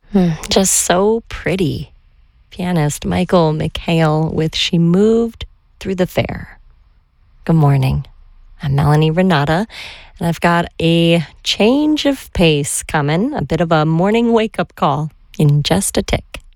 Just so pretty. Pianist Michael McHale with She Moved Through the Fair. Good morning. I'm Melanie Renata, and I've got a change of pace coming, a bit of a morning wake-up call in just a tick.